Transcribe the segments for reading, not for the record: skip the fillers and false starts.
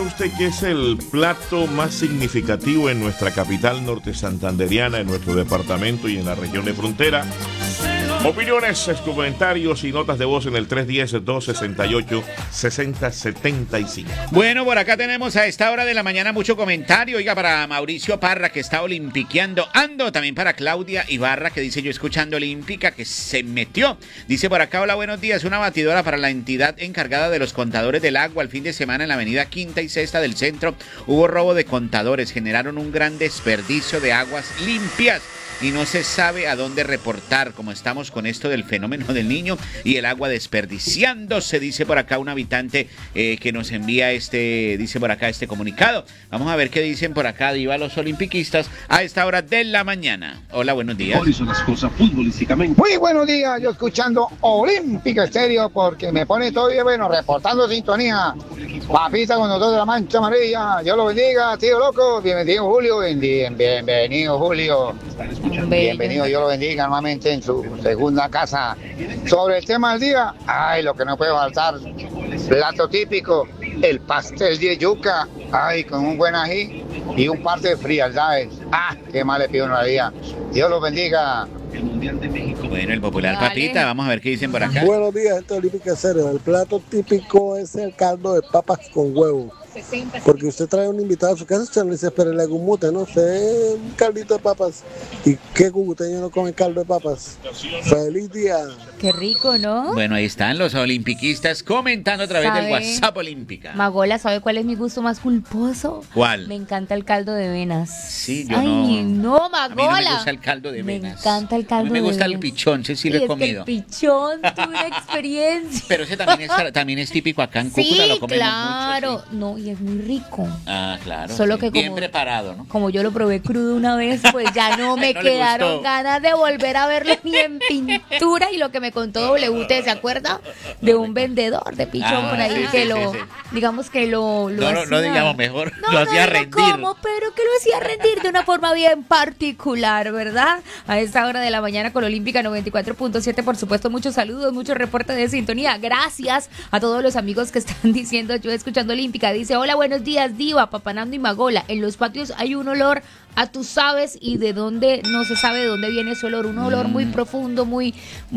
usted que es el plato más significativo en nuestra capital norte santanderiana, en nuestro departamento y en la región de frontera? Opiniones, comentarios y notas de voz en el 310-268-6075. Bueno, por acá tenemos a esta hora de la mañana mucho comentario. Oiga, para Mauricio Parra, que está olimpiqueando. Ando también para Claudia Ibarra, que dice: yo escuchando Olímpica, que se metió. Dice por acá: hola, buenos días. Una batidora para la entidad encargada de los contadores del agua. El fin de semana en la avenida Quinta y Sexta del centro hubo robo de contadores. Generaron un gran desperdicio de aguas limpias y no se sabe a dónde reportar, como estamos con esto del fenómeno del Niño y el agua desperdiciándose, dice por acá un habitante que nos envía dice por acá este comunicado. Vamos a ver qué dicen por acá, Diva, los olimpiquistas a esta hora de la mañana. Hola, buenos días. Hoy son las cosas futbolísticamente. Muy buenos días, yo escuchando Olímpica Estéreo porque me pone todo bien bueno, reportando sintonía. Papita con nosotros de la Mancha Amarilla, Dios lo bendiga, tío loco, bienvenido Julio, bienvenido Julio. Bienvenido, Dios lo bendiga nuevamente en su segunda casa. Sobre el tema del día, ay, lo que no puede faltar, plato típico, el pastel de yuca, ay, con un buen ají y un par de frialdades. Ah, qué mal le pido una día. Dios lo bendiga. Bueno, el popular Papita, vamos a ver qué dicen por acá. Buenos días, gente Olímpica Serio. El plato típico es el caldo de papas con huevo. Porque usted trae un invitado a su casa, usted le dice, espérele algún mute, no sé, un caldito de papas. ¿Y qué cucuteño no come caldo de papas? ¡Feliz día! Qué rico, ¿no? Bueno, ahí están los olimpiquistas comentando a través del WhatsApp Olímpica. Magola, ¿sabe cuál es mi gusto más pulposo? ¿Cuál? Me encanta el caldo de venas. Sí, yo no, Magola. A mí no me gusta el caldo de venas. Me encanta el caldo de venas. Me gusta el pichón, sí lo he comido. El pichón, tuve una experiencia. Pero ese también es típico acá en Cúcuta, lo comemos claro. mucho. Sí. No, y es muy rico. Ah, claro. Solo sí. que bien preparado, ¿no? Como yo lo probé crudo una vez, pues ya no me no quedaron ganas de volver a verlo ni en pintura. Y lo que me contó WT, ¿se acuerda? De un vendedor de pichón por ahí digamos que lo hacía. No digamos mejor, lo hacía rendir. ¿Cómo? Pero que lo hacía rendir de una forma bien particular, ¿verdad? A esta hora de la mañana con Olímpica 94.7, por supuesto, muchos saludos, muchos reportes de sintonía. Gracias a todos los amigos que están diciendo, yo escuchando Olímpica. Dice, hola, buenos días, Diva, Papanando y Magola. En los patios hay un olor a tú sabes y de dónde, no se sabe de dónde viene ese olor. Un olor muy profundo, muy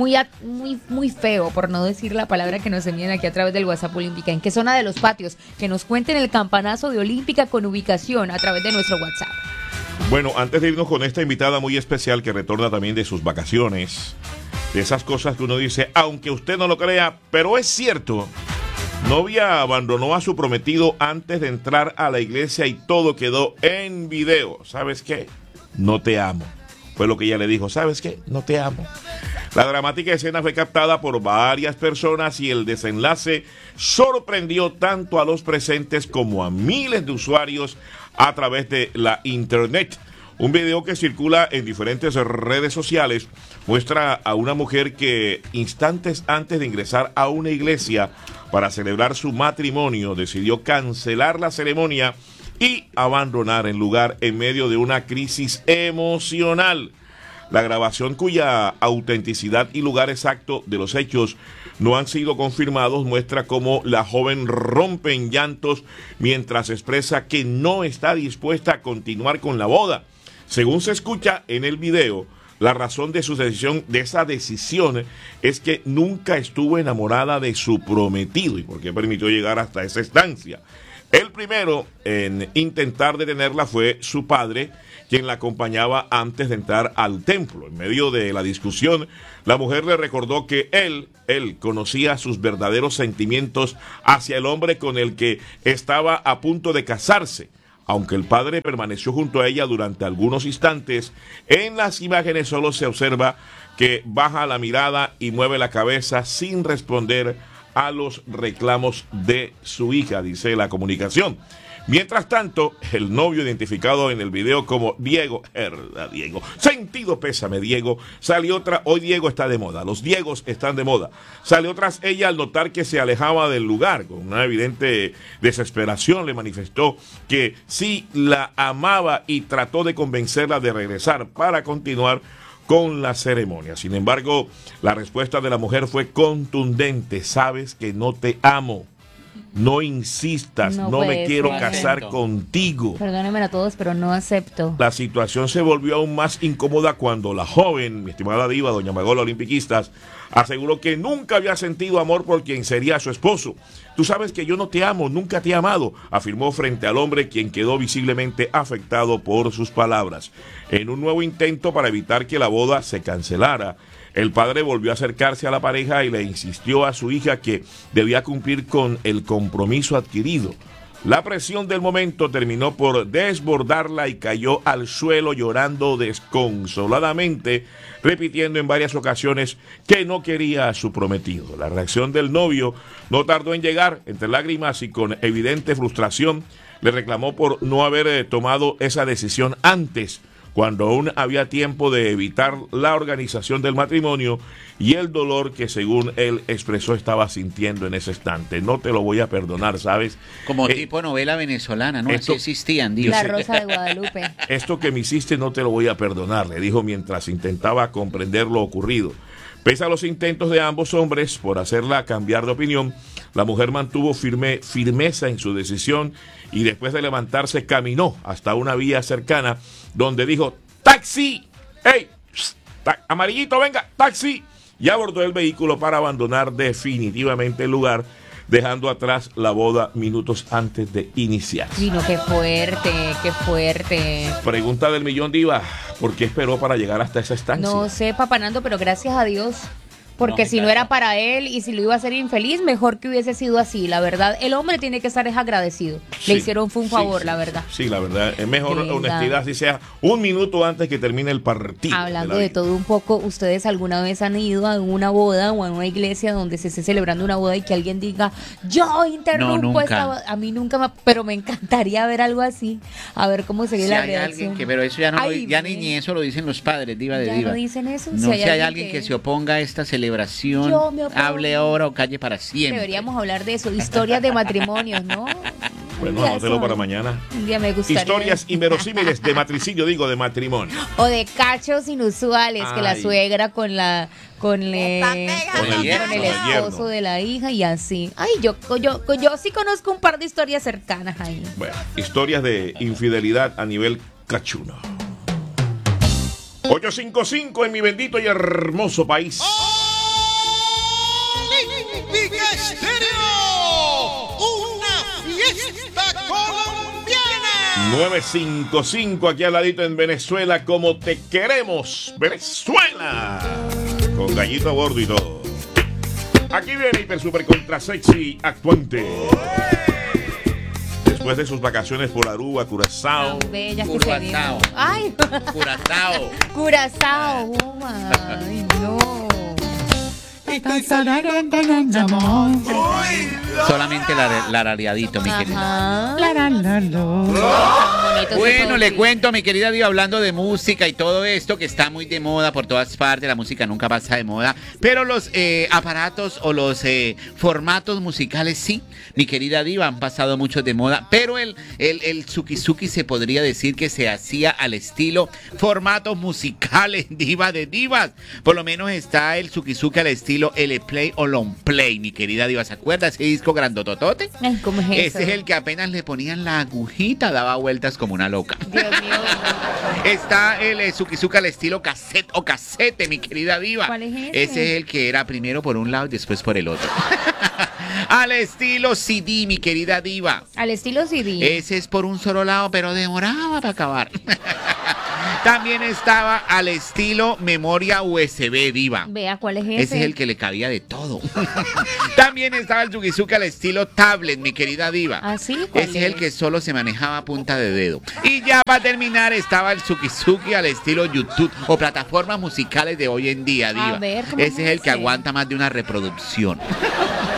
feo, por no decir la palabra que nos envían aquí a través del WhatsApp Olímpica. ¿En qué zona de los patios? Que nos cuenten el campanazo de Olímpica con ubicación a través de nuestro WhatsApp. Bueno, antes de irnos con esta invitada muy especial que retorna también de sus vacaciones, de esas cosas que uno dice, aunque usted no lo crea, pero es cierto. Novia abandonó a su prometido antes de entrar a la iglesia y todo quedó en video. ¿Sabes qué? No te amo. Fue lo que ella le dijo. ¿Sabes qué? No te amo. La dramática escena fue captada por varias personas y el desenlace sorprendió tanto a los presentes como a miles de usuarios a través de la internet. Un video que circula en diferentes redes sociales muestra a una mujer que instantes antes de ingresar a una iglesia para celebrar su matrimonio decidió cancelar la ceremonia y abandonar el lugar en medio de una crisis emocional. La grabación, cuya autenticidad y lugar exacto de los hechos no han sido confirmados, muestra cómo la joven rompe en llantos mientras expresa que no está dispuesta a continuar con la boda. Según se escucha en el video, la razón de su decisión, de esa decisión, es que nunca estuvo enamorada de su prometido y por qué permitió llegar hasta esa instancia. El primero en intentar detenerla fue su padre, quien la acompañaba antes de entrar al templo. En medio de la discusión, la mujer le recordó que él conocía sus verdaderos sentimientos hacia el hombre con el que estaba a punto de casarse. Aunque el padre permaneció junto a ella durante algunos instantes, en las imágenes solo se observa que baja la mirada y mueve la cabeza sin responder a los reclamos de su hija, dice la comunicación. Mientras tanto, el novio identificado en el video como Diego, sentido pésame Diego, hoy Diego está de moda, los Diegos están de moda, salió tras ella al notar que se alejaba del lugar. Con una evidente desesperación le manifestó que sí la amaba y trató de convencerla de regresar para continuar con la ceremonia. Sin embargo, la respuesta de la mujer fue contundente: sabes que no te amo. No insistas, No no me puede quiero ser. casar Acepto. contigo. Perdónenme a todos, pero no acepto. La situación se volvió aún más incómoda cuando la joven, mi estimada diva, doña Magola Olimpiquistas, aseguró que nunca había sentido amor por quien sería su esposo. Tú sabes que yo no te amo, nunca te he amado, afirmó frente al hombre, quien quedó visiblemente afectado por sus palabras. En un nuevo intento para evitar que la boda se cancelara, el padre volvió a acercarse a la pareja y le insistió a su hija que debía cumplir con el compromiso adquirido. La presión del momento terminó por desbordarla y cayó al suelo llorando desconsoladamente, repitiendo en varias ocasiones que no quería a su prometido. La reacción del novio no tardó en llegar. Entre lágrimas y con evidente frustración, le reclamó por no haber tomado esa decisión antes, cuando aún había tiempo de evitar la organización del matrimonio y el dolor que, según él expresó, estaba sintiendo en ese instante. No te lo voy a perdonar, ¿sabes? Como tipo novela venezolana, ¿no? esto- Así existían, Dios. La Rosa de Guadalupe. Esto que me hiciste no te lo voy a perdonar, le dijo mientras intentaba comprender lo ocurrido. Pese a los intentos de ambos hombres por hacerla cambiar de opinión, la mujer mantuvo firmeza en su decisión y después de levantarse caminó hasta una vía cercana donde dijo: ¡Taxi! ¡Ey! Amarillito, venga, taxi. Y abordó el vehículo para abandonar definitivamente el lugar, dejando atrás la boda minutos antes de iniciar. Vino, qué fuerte, qué fuerte. Pregunta del millón, diva: ¿por qué esperó para llegar hasta esa estancia? No sé, Papá Nando, pero gracias a Dios. Porque No, si no claro. era para él y si lo iba a hacer infeliz, mejor que hubiese sido así. La verdad, el hombre tiene que estar agradecido. Sí, Le hicieron fue un sí, favor, sí, la verdad. Sí, la verdad. Es mejor De verdad. honestidad, si sea un minuto antes que termine el partido. Hablando la de vida. todo un poco, ¿ustedes alguna vez han ido a una boda o a una iglesia donde se esté celebrando una boda y que alguien diga, yo interrumpo No, nunca. esta boda? A mí nunca pero me encantaría ver algo así, a ver cómo sería Si la hay reacción. alguien que, pero eso ya no lo- Ay, ya ve. ni eso lo dicen los padres, diva de ¿Ya diva. no dicen eso? No, si hay alguien que se oponga a esta celebración, Yo me opongo. hable ahora o calle para siempre. Deberíamos hablar de eso, historias de matrimonios, ¿no? Bueno, Un día anótelo eso, para mañana. Un día me gustaría. Historias inverosímiles de matricidio, digo, de matrimonio. O de cachos inusuales, que la Ay. suegra con el Con el esposo yerno. de la hija y así. Ay, yo sí conozco un par de historias cercanas ahí. Bueno, historias de infidelidad a nivel cachuno. 855 en mi bendito y hermoso país. Olímpica Estéreo, una fiesta colombiana. 955 aquí al ladito en Venezuela, como te queremos, Venezuela. Con gallito a bordo y todo. Aquí viene Hiper Super Contra Sexy actuante. Después de sus vacaciones por Aruba, Curazao. Tan bellas que se Curazao. vieron. Ay, Curazao. Curazao. Ay, no. Solamente la rareadito, mi querida. Ajá. Tan bonito ese Bueno, le toque. cuento a mi querida Diva, hablando de música y todo esto que está muy de moda por todas partes, la música nunca pasa de moda, pero los aparatos o los formatos musicales sí, mi querida Diva, han pasado mucho de moda, pero el Suki se podría decir que se hacía al estilo formatos musicales, Diva de divas. Por lo menos está el Suki al estilo L-Play o Long Play, mi querida Diva. ¿Se acuerda ese disco grandototote? Ay, ¿cómo es eso? Ese es el que apenas le ponían la agujita, daba vueltas como una loca. Dios mío. Está el Suki al estilo cassette o casete, mi querida Diva. ¿Cuál es ese? Ese es el que era primero por un lado y después por el otro. Al estilo CD, mi querida Diva. Al estilo CD. Ese es por un solo lado, pero demoraba para acabar. También estaba al estilo memoria USB, Diva. Vea, ¿cuál es ese? Ese es el que le cabía de todo. También estaba el Suki al estilo tablet, mi querida Diva. ¿Ah, sí? ¿Cuál Ese es el que solo se manejaba a punta de dedo. Y ya para terminar estaba el Suki al estilo YouTube o plataformas musicales de hoy en día, Diva. ver, ¿cómo Ese es el que ese? aguanta más de una reproducción.